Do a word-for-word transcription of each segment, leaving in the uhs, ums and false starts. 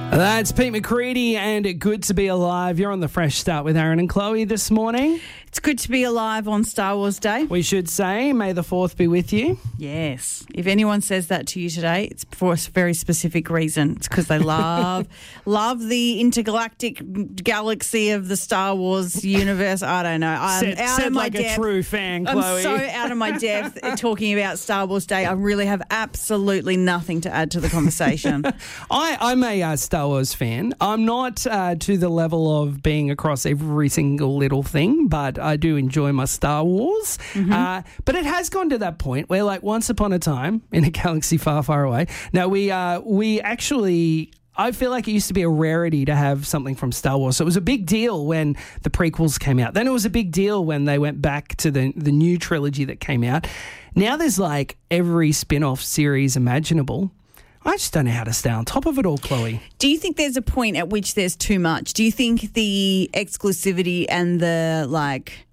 That's Pete McCready and Good to Be Alive. You're on the Fresh Start with Aaron and Chloe this morning. It's good to be alive on Star Wars Day. We should say, may the fourth be with you. Yes. If anyone says that to you today, it's for a very specific reason. It's because they love love the intergalactic galaxy of the Star Wars universe. I don't know. I'm said out said of my like depth. a true fan, Chloe. I'm so out of my depth talking about Star Wars Day. I really have absolutely nothing to add to the conversation. I, I'm a uh, Star Wars fan. I'm not uh, to the level of being across every single little thing, but I do enjoy my Star Wars. Mm-hmm. Uh, but it has gone to that point where, like, once upon a time in a galaxy far, far away. Now, we uh, we actually... I feel like it used to be a rarity to have something from Star Wars. So it was a big deal when the prequels came out. Then it was a big deal when they went back to the, the new trilogy that came out. Now there's like every spin-off series imaginable. I just don't know how to stay on top of it all, Chloe. Do you think there's a point at which there's too much? Do you think the exclusivity and the, like,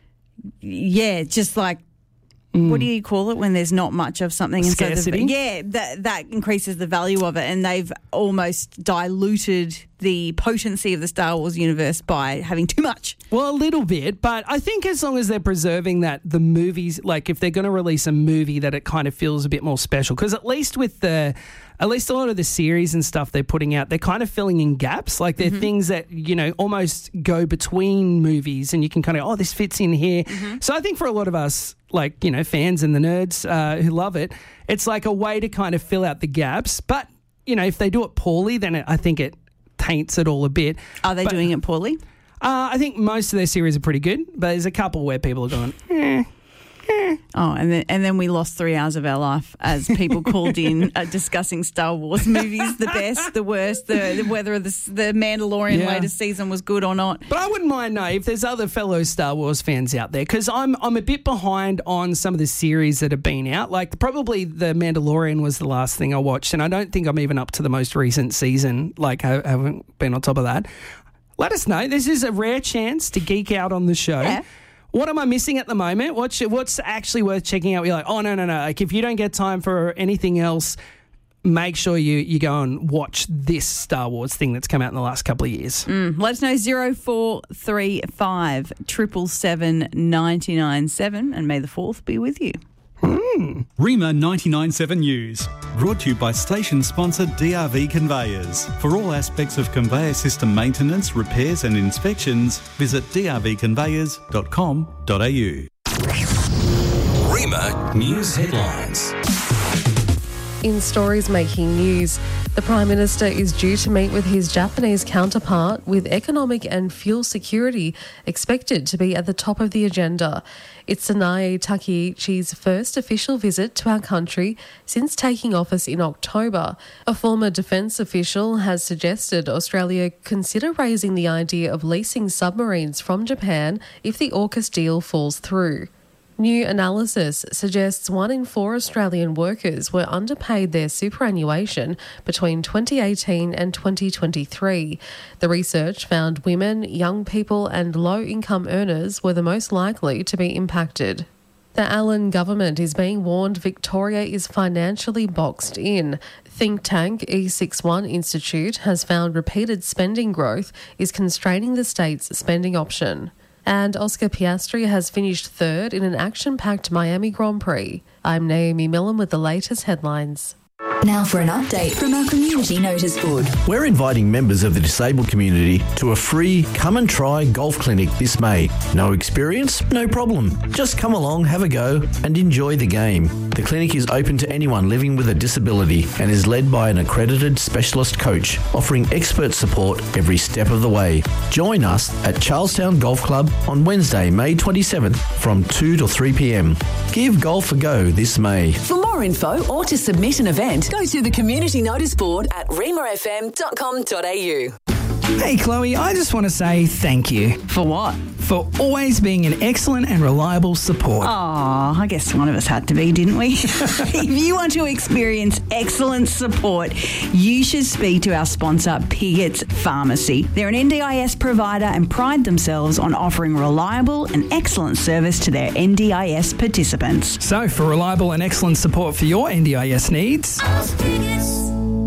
yeah, just like, Mm. what do you call it when there's not much of something? Scarcity? And so the, yeah, that that increases the value of it, and they've almost diluted the potency of the Star Wars universe by having too much. Well, a little bit, but I think as long as they're preserving that, the movies, like if they're going to release a movie that it kind of feels a bit more special, because at least with the... At least a lot of the series and stuff they're putting out, they're kind of filling in gaps. Like they're mm-hmm. things that, you know, almost go between movies and you can kind of, oh, this fits in here. Mm-hmm. So I think for a lot of us, like, you know, fans and the nerds uh, who love it, it's like a way to kind of fill out the gaps. But, you know, if they do it poorly, then it, I think it taints it all a bit. Are they but, doing it poorly? Uh, I think most of their series are pretty good, but there's a couple where people are going, eh. Oh, and then and then we lost three hours of our life as people called in uh, discussing Star Wars movies, the best, the worst, the, the whether the, the Mandalorian yeah. latest season was good or not. But I wouldn't mind, no, if there's other fellow Star Wars fans out there, because I'm I'm a bit behind on some of the series that have been out. Like probably the Mandalorian was the last thing I watched, and I don't think I'm even up to the most recent season. Like I haven't been on top of that. Let us know. This is a rare chance to geek out on the show. Yeah. What am I missing at the moment? What's what's actually worth checking out? You're like, oh, no, no, no. Like, if you don't get time for anything else, make sure you, you go and watch this Star Wars thing that's come out in the last couple of years. Mm, let us know, zero four three five, seven seven seven, nine nine seven, and may the fourth be with you. Mm. Rima ninety-nine point seven News, brought to you by station sponsor D R V Conveyors. For all aspects of conveyor system maintenance, repairs and inspections, visit d r v conveyors dot com dot a u. Rima News Headlines. In stories making news, the Prime Minister is due to meet with his Japanese counterpart, with economic and fuel security expected to be at the top of the agenda. It's Sanae Takeichi's first official visit to our country since taking office in October. A former defence official has suggested Australia consider raising the idea of leasing submarines from Japan if the AUKUS deal falls through. New analysis suggests one in four Australian workers were underpaid their superannuation between twenty eighteen and twenty twenty-three. The research found women, young people and low-income earners were the most likely to be impacted. The Allen government is being warned Victoria is financially boxed in. Think tank E sixty-one Institute has found repeated spending growth is constraining the state's spending option. And Oscar Piastri has finished third in an action-packed Miami Grand Prix. I'm Naomi Millen with the latest headlines. Now for an update from our community notice board. We're inviting members of the disabled community to a free come and try golf clinic this May. No experience? No problem. Just come along, have a go and enjoy the game. The clinic is open to anyone living with a disability and is led by an accredited specialist coach, offering expert support every step of the way. Join us at Charlestown Golf Club on Wednesday, May twenty-seventh from two to three p m. Give golf a go this May. For more info or to submit an event, go to the community notice board at rima f m dot com dot a u. Hey Chloe, I just want to say thank you. For what? For always being an excellent and reliable support. Oh, I guess one of us had to be, didn't we? If you want to experience excellent support, you should speak to our sponsor, Piggott's Pharmacy. They're an N D I S provider and pride themselves on offering reliable and excellent service to their N D I S participants. So, for reliable and excellent support for your N D I S needs,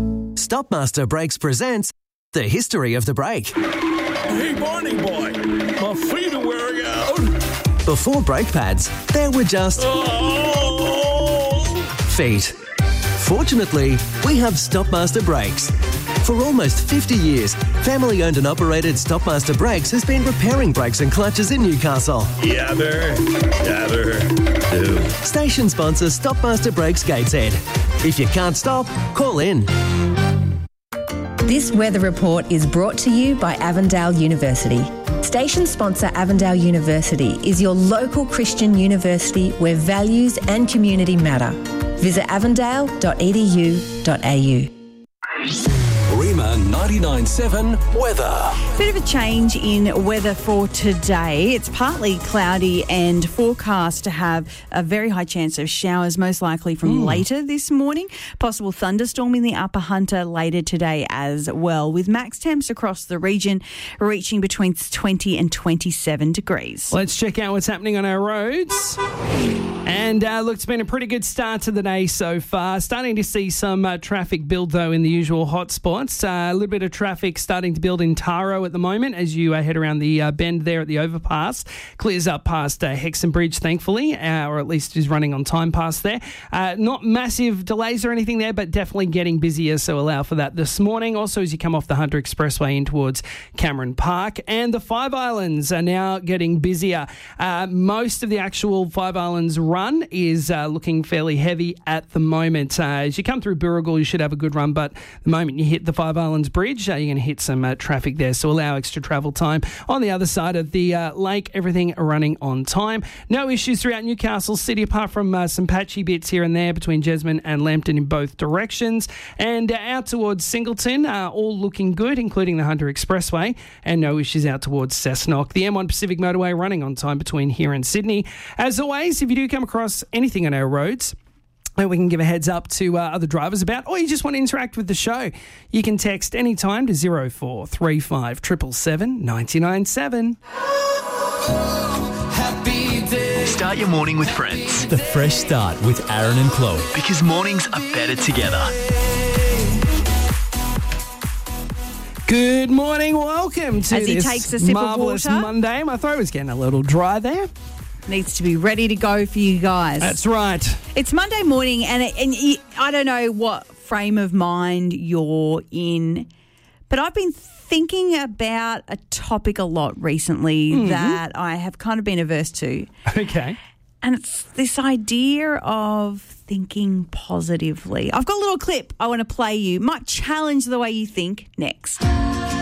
Stopmaster Brakes presents The History of the Brake. Hey, Barney boy, my feet are wearing out. Before brake pads, there were just Oh! feet. Fortunately, we have Stopmaster Brakes. For almost fifty years, family-owned and operated Stopmaster Brakes has been repairing brakes and clutches in Newcastle. Yabber, yabber, do. Station sponsor Stopmaster Brakes Gateshead. If you can't stop, call in. This weather report is brought to you by Avondale University. Station sponsor Avondale University is your local Christian university where values and community matter. Visit avondale dot e d u dot a u. Rima ninety-nine point seven weather. Bit of a change in weather for today. It's partly cloudy and forecast to have a very high chance of showers, most likely from mm. later this morning. Possible thunderstorm in the Upper Hunter later today as well, with max temps across the region reaching between twenty and twenty-seven degrees. Let's check out what's happening on our roads. And uh, look, it's been a pretty good start to the day so far. Starting to see some uh, traffic build, though, in the usual hotspots. Uh, a little bit of traffic starting to build in Taro at the moment as you uh, head around the uh, bend there at the overpass. Clears up past uh, Hexham Bridge, thankfully, uh, or at least is running on time past there. Uh, not massive delays or anything there, but definitely getting busier, so allow for that this morning. Also, as you come off the Hunter Expressway in towards Cameron Park. And the Five Islands are now getting busier. Uh, most of the actual Five Islands run is uh, looking fairly heavy at the moment. Uh, as you come through Burrigal, you should have a good run, but the moment you hit the Five Islands Bridge, uh, you're going to hit some uh, traffic there, so allow extra travel time. On the other side of the uh, lake, everything running on time. No issues throughout Newcastle City, apart from uh, some patchy bits here and there between Jesmond and Lambton in both directions. And uh, out towards Singleton, uh, all looking good, including the Hunter Expressway, and no issues out towards Cessnock. The M one Pacific Motorway running on time between here and Sydney. As always, if you do come across anything on our roads we can give a heads up to uh, other drivers about, or you just want to interact with the show, you can text anytime to zero four three five seven seven seven nine nine seven. Start your morning with friends. The fresh start with Aaron and Chloe. Because mornings are better together. Good morning, welcome to As he this takes a sip marvellous of water. Monday. My throat was getting a little dry there. Needs to be ready to go for you guys. That's right. It's Monday morning, and, it, and you, I don't know what frame of mind you're in, but I've been thinking about a topic a lot recently mm-hmm. that I have kind of been averse to. Okay. And it's this idea of thinking positively. I've got a little clip I want to play you. Might challenge the way you think next.